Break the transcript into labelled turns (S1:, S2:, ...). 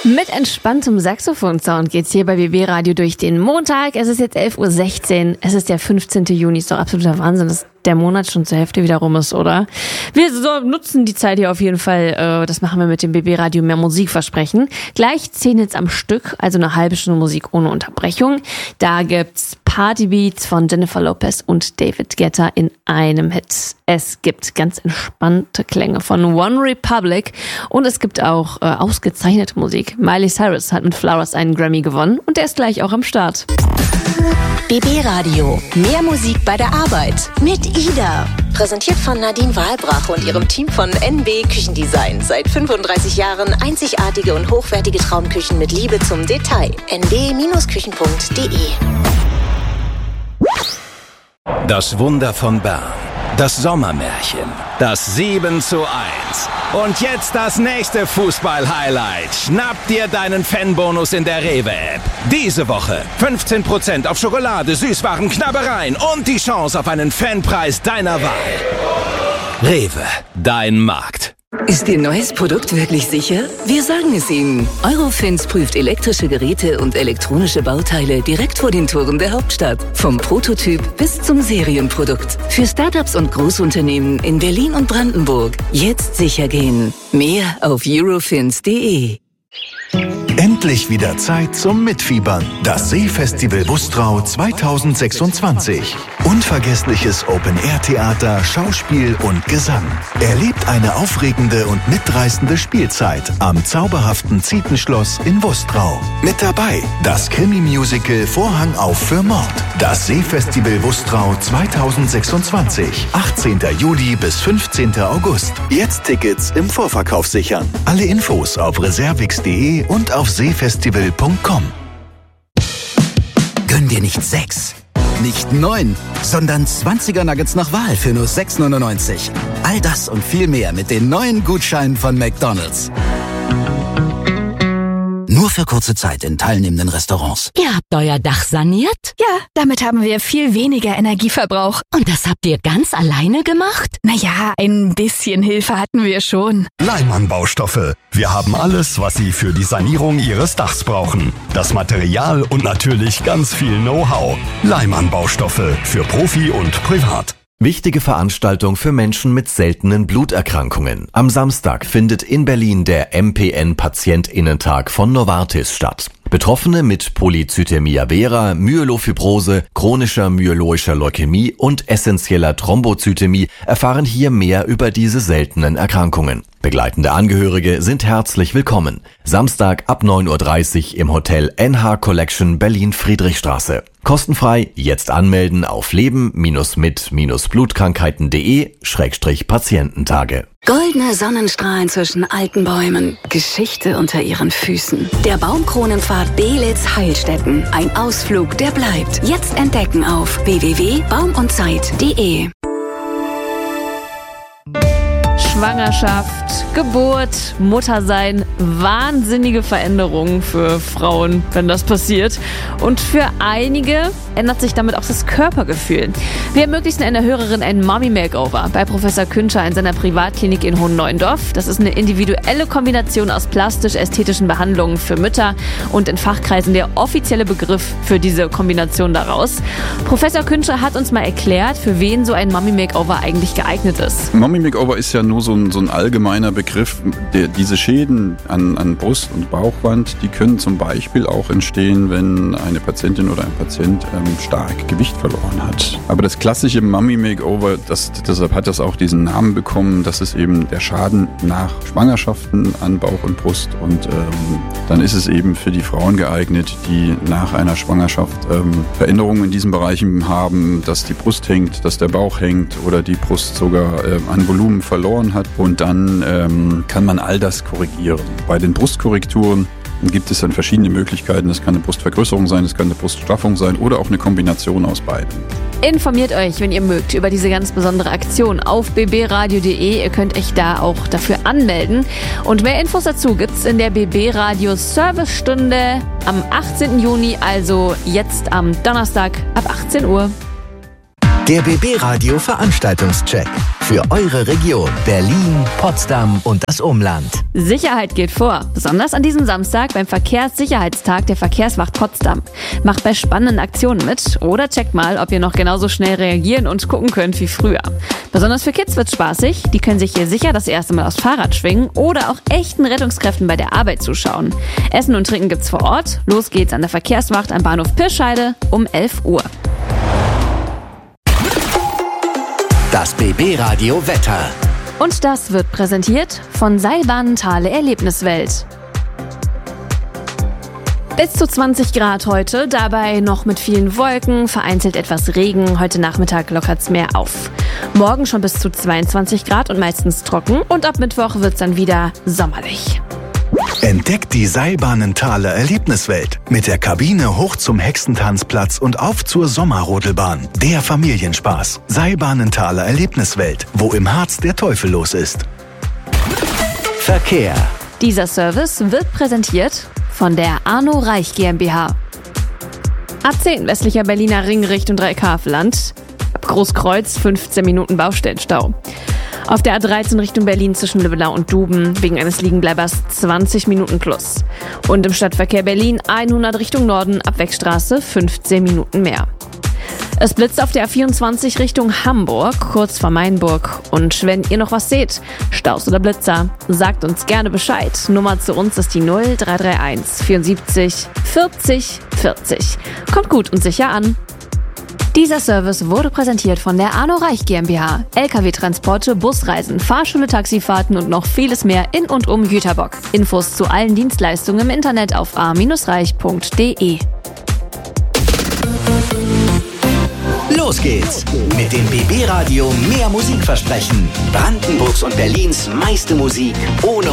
S1: Mit entspanntem Saxophon-Sound geht's hier bei BB Radio durch den Montag. Es ist jetzt 11.16 Uhr. Es ist der 15. Juni. Ist doch absoluter Wahnsinn, dass der Monat schon zur Hälfte wieder rum ist, oder? Wir nutzen die Zeit hier auf jeden Fall. Das machen wir mit dem BB Radio mehr Musik versprechen. Gleich 10 Hits am Stück, also eine halbe Stunde Musik ohne Unterbrechung. Da gibt's Partybeats von Jennifer Lopez und David Guetta in einem Hit. Es gibt ganz entspannte Klänge von One Republic und es gibt auch ausgezeichnete Musik. Miley Cyrus hat mit Flowers einen Grammy gewonnen und der ist gleich auch am Start.
S2: BB Radio. Mehr Musik bei der Arbeit. Mit Ida. Präsentiert von Nadine Wahlbrach und ihrem Team von NB Küchendesign. Seit 35 Jahren einzigartige und hochwertige Traumküchen mit Liebe zum Detail. nb-küchen.de.
S3: Das Wunder von Bern. Das Sommermärchen. Das 7:1. Und jetzt das nächste Fußball-Highlight. Schnapp dir deinen Fanbonus in der Rewe-App. Diese Woche 15% auf Schokolade, Süßwaren, Knabbereien und die Chance auf einen Fanpreis deiner Wahl. Rewe, dein Markt.
S4: Ist Ihr neues Produkt wirklich sicher? Wir sagen es Ihnen. Eurofins prüft elektrische Geräte und elektronische Bauteile direkt vor den Toren der Hauptstadt. Vom Prototyp bis zum Serienprodukt. Für Startups und Großunternehmen in Berlin und Brandenburg. Jetzt sicher gehen. Mehr auf eurofins.de.
S5: Endlich wieder Zeit zum Mitfiebern. Das Seefestival Bustrau 2026. Unvergessliches Open-Air-Theater, Schauspiel und Gesang. Erlebt eine aufregende und mitreißende Spielzeit am zauberhaften Zietenschloss in Bustrau. Mit dabei das Krimi-Musical Vorhang auf für Mord. Das Seefestival Bustrau 2026. 18. Juli bis 15. August. Jetzt Tickets im Vorverkauf sichern. Alle Infos auf reservix.de und auf seefestival.com.
S6: Gönn dir nicht 6, nicht 9, sondern 20er Nuggets nach Wahl für nur 6,99. All das und viel mehr mit den neuen Gutscheinen von McDonald's. Nur für kurze Zeit in teilnehmenden Restaurants.
S7: Ihr habt euer Dach saniert?
S8: Ja, damit haben wir viel weniger Energieverbrauch.
S7: Und das habt ihr ganz alleine gemacht?
S8: Naja, ein bisschen Hilfe hatten wir schon.
S9: Leimann Baustoffe. Wir haben alles, was Sie für die Sanierung Ihres Dachs brauchen. Das Material und natürlich ganz viel Know-how. Leimann Baustoffe für Profi und Privat.
S10: Wichtige Veranstaltung für Menschen mit seltenen Bluterkrankungen. Am Samstag findet in Berlin der MPN-PatientInnentag von Novartis statt. Betroffene mit Polycythämia vera, Myelofibrose, chronischer myeloischer Leukämie und essentieller Thrombozytämie erfahren hier mehr über diese seltenen Erkrankungen. Begleitende Angehörige sind herzlich willkommen. Samstag ab 9.30 Uhr im Hotel NH Collection Berlin-Friedrichstraße. Kostenfrei, jetzt anmelden auf leben-mit-blutkrankheiten.de/Patiententage.
S4: Goldene Sonnenstrahlen zwischen alten Bäumen. Geschichte unter ihren Füßen. Der Baumkronenpfad Belitz Heilstätten. Ein Ausflug, der bleibt. Jetzt entdecken auf www.baumundzeit.de.
S1: Schwangerschaft, Geburt, Muttersein, wahnsinnige Veränderungen für Frauen, wenn das passiert. Und für einige ändert sich damit auch das Körpergefühl. Wir ermöglichen einer Hörerin ein Mommy-Makeover bei Professor Künscher in seiner Privatklinik in Hohenneuendorf. Das ist eine individuelle Kombination aus plastisch-ästhetischen Behandlungen für Mütter und in Fachkreisen der offizielle Begriff für diese Kombination daraus. Professor Künscher hat uns mal erklärt, für wen so ein Mommy-Makeover eigentlich geeignet ist.
S11: Mommy-Makeover ist ja nur so ein allgemeiner Begriff. Diese Schäden an Brust- und Bauchwand, die können zum Beispiel auch entstehen, wenn eine Patientin oder ein Patient stark Gewicht verloren hat. Aber das klassische Mommy-Makeover, deshalb hat das auch diesen Namen bekommen, das ist eben der Schaden nach Schwangerschaften an Bauch und Brust. Und dann ist es eben für die Frauen geeignet, die nach einer Schwangerschaft Veränderungen in diesen Bereichen haben, dass die Brust hängt, dass der Bauch hängt oder die Brust sogar an Volumen verloren hat. Und dann kann man all das korrigieren. Bei den Brustkorrekturen gibt es dann verschiedene Möglichkeiten. Das kann eine Brustvergrößerung sein, das kann eine Bruststraffung sein oder auch eine Kombination aus beiden.
S1: Informiert euch, wenn ihr mögt, über diese ganz besondere Aktion auf bbradio.de. Ihr könnt euch da auch dafür anmelden. Und mehr Infos dazu gibt's in der BB Radio Servicestunde am 18. Juni, also jetzt am Donnerstag ab 18 Uhr.
S5: Der BB Radio Veranstaltungscheck.
S6: Für eure Region, Berlin, Potsdam und das Umland.
S1: Sicherheit geht vor, besonders an diesem Samstag beim Verkehrssicherheitstag der Verkehrswacht Potsdam. Macht bei spannenden Aktionen mit oder checkt mal, ob ihr noch genauso schnell reagieren und gucken könnt wie früher. Besonders für Kids wird's spaßig, die können sich hier sicher das erste Mal aufs Fahrrad schwingen oder auch echten Rettungskräften bei der Arbeit zuschauen. Essen und Trinken gibt's vor Ort. Los geht's an der Verkehrswacht am Bahnhof Pirscheide um 11 Uhr.
S6: Das BB-Radio Wetter.
S1: Und das wird präsentiert von Seilbahnen Thale Erlebniswelt. Bis zu 20 Grad heute, dabei noch mit vielen Wolken, vereinzelt etwas Regen. Heute Nachmittag lockert's mehr auf. Morgen schon bis zu 22 Grad und meistens trocken. Und ab Mittwoch wird's dann wieder sommerlich.
S5: Entdeckt die Seilbahnen Thale Erlebniswelt. Mit der Kabine hoch zum Hexentanzplatz und auf zur Sommerrodelbahn. Der Familienspaß. Seilbahnen Thale Erlebniswelt, wo im Harz der Teufel los ist.
S6: Verkehr.
S1: Dieser Service wird präsentiert von der Arno Reich GmbH. A10 westlicher Berliner Ring Richtung Dreieckhavelland. Ab Großkreuz 15 Minuten Baustellenstau. Auf der A13 Richtung Berlin zwischen Lübbenau und Duben wegen eines Liegenbleibers 20 Minuten plus. Und im Stadtverkehr Berlin 100 Richtung Norden ab Wegstraße 15 Minuten mehr. Es blitzt auf der A24 Richtung Hamburg, kurz vor Mainburg. Und wenn ihr noch was seht, Staus oder Blitzer, sagt uns gerne Bescheid. Nummer zu uns ist die 0331 74 40 40. Kommt gut und sicher an. Dieser Service wurde präsentiert von der Arno Reich GmbH. LKW-Transporte, Busreisen, Fahrschule, Taxifahrten und noch vieles mehr in und um Jüterbock. Infos zu allen Dienstleistungen im Internet auf a-reich.de.
S6: Los geht's mit dem BB-Radio Mehr Musik versprechen. Brandenburgs und Berlins meiste Musik ohne